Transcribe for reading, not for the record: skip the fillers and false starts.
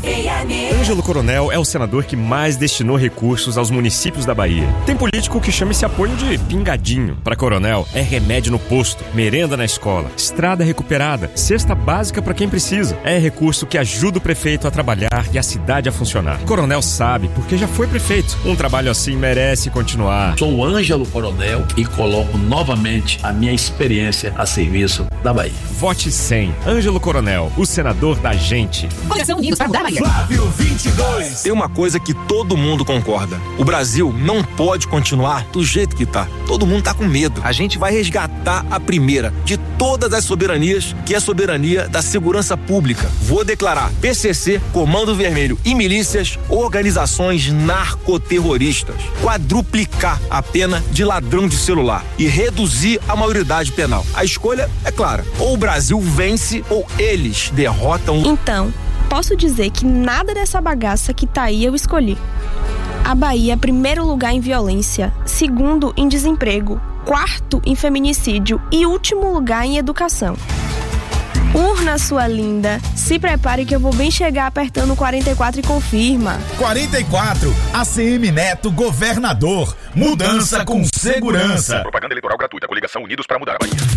Ângelo Coronel é o senador que mais destinou recursos aos municípios da Bahia. Tem político que chama esse apoio de pingadinho. Para Coronel, é remédio no posto, merenda na escola, estrada recuperada, cesta básica para quem precisa. É recurso que ajuda o prefeito a trabalhar e a cidade a funcionar. Coronel sabe, porque já foi prefeito. Um trabalho assim merece continuar. Sou o Ângelo Coronel e coloco novamente a minha experiência a serviço da Bahia. Vote 100. Ângelo Coronel, o senador da gente. Coligação Unidos para mudar a Bahia. Flávio 22. Tem uma coisa que todo mundo concorda. O Brasil não pode continuar do jeito que tá. Todo mundo tá com medo. A gente vai resgatar a primeira de todas as soberanias, que é a soberania da segurança pública. Vou declarar PCC, Comando Vermelho e milícias, organizações narcoterroristas. Quadruplicar a pena de ladrão de celular e reduzir a maioridade penal. A escolha é clara. Ou o Brasil vence ou eles derrotam. Então, posso dizer que nada dessa bagaça que tá aí eu escolhi. A Bahia é primeiro lugar em violência, segundo em desemprego, quarto em feminicídio e último lugar em educação. Urna, sua linda, se prepare que eu vou bem chegar apertando 44 e confirma. 44, ACM Neto, governador. Mudança com segurança. Propaganda eleitoral gratuita, Coligação Unidos para mudar a Bahia.